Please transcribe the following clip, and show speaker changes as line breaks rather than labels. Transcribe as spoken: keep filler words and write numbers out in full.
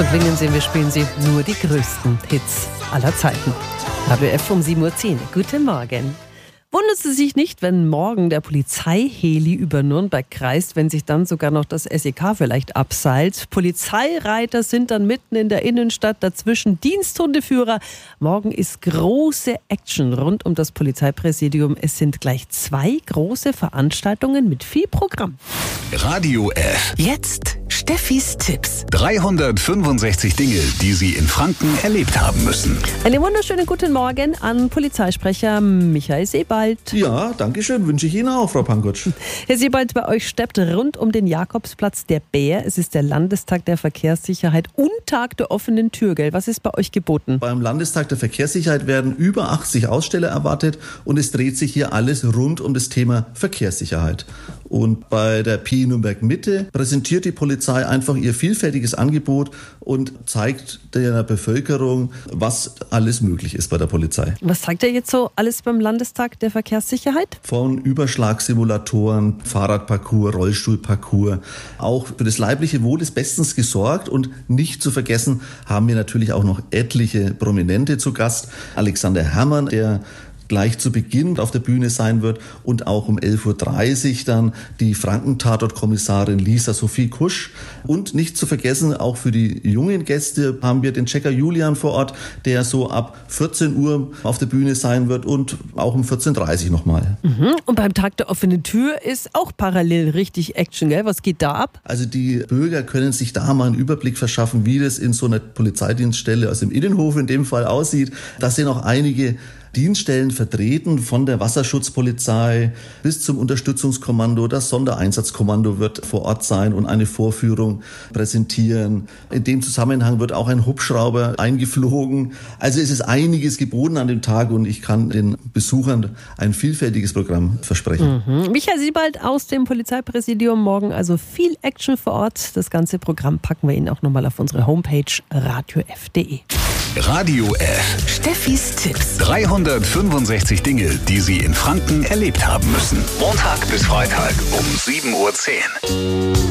klingen sie, wir spielen sie nur die größten Hits aller Zeiten. Radio F um sieben Uhr zehn. Guten Morgen. Wundert Sie sich nicht, wenn morgen der Polizeiheli über Nürnberg kreist, wenn sich dann sogar noch das S E K vielleicht abseilt. Polizeireiter sind dann mitten in der Innenstadt, dazwischen Diensthundeführer. Morgen ist große Action rund um das Polizeipräsidium. Es sind gleich zwei große Veranstaltungen mit viel Programm.
Radio F.
Jetzt Steffis Tipps.
dreihundertfünfundsechzig Dinge, die Sie in Franken erlebt haben müssen.
Einen wunderschönen guten Morgen an Polizeisprecher Michael Sebald.
Ja, danke schön. Wünsche ich Ihnen auch, Frau Pankotsch.
Herr Sebald, bei euch steppt rund um den Jakobsplatz der Bär. Es ist der Landestag der Verkehrssicherheit und Tag der offenen Tür, gell? Was ist bei euch geboten?
Beim Landestag der Verkehrssicherheit werden über achtzig Aussteller erwartet und es dreht sich hier alles rund um das Thema Verkehrssicherheit. Und bei der P I Nürnberg Mitte präsentiert die Polizei einfach ihr vielfältiges Angebot und zeigt der Bevölkerung, was alles möglich ist bei der Polizei.
Was zeigt ihr jetzt so alles beim Landestag der Verkehrssicherheit?
Von Überschlagsimulatoren, Fahrradparcours, Rollstuhlparcours. Auch für das leibliche Wohl ist bestens gesorgt und nicht zu vergessen haben wir natürlich auch noch etliche Prominente zu Gast. Alexander Herrmann, der gleich zu Beginn auf der Bühne sein wird und auch um elf Uhr dreißig dann die Franken-Tatort-Kommissarin Lisa Sophie Kusch. Und nicht zu vergessen, auch für die jungen Gäste haben wir den Checker Julian vor Ort, der so ab vierzehn Uhr auf der Bühne sein wird und auch um vierzehn Uhr dreißig nochmal.
Mhm. Und beim Tag der offenen Tür ist auch parallel richtig Action, gell? Was geht da ab?
Also die Bürger können sich da mal einen Überblick verschaffen, wie das in so einer Polizeidienststelle, also im Innenhof in dem Fall, aussieht. Da sind auch einige Dienststellen vertreten, von der Wasserschutzpolizei bis zum Unterstützungskommando. Das Sondereinsatzkommando wird vor Ort sein und eine Vorführung präsentieren. In dem Zusammenhang wird auch ein Hubschrauber eingeflogen. Also es ist einiges geboten an dem Tag und ich kann den Besuchern ein vielfältiges Programm versprechen.
Mhm. Michael Sebald aus dem Polizeipräsidium. Morgen also viel Action vor Ort. Das ganze Programm packen wir Ihnen auch nochmal auf unsere Homepage radio f punkt de.
Radio F.
Steffis Tipps.
dreihundertfünfundsechzig Dinge, die Sie in Franken erlebt haben müssen. Montag bis Freitag um sieben Uhr zehn.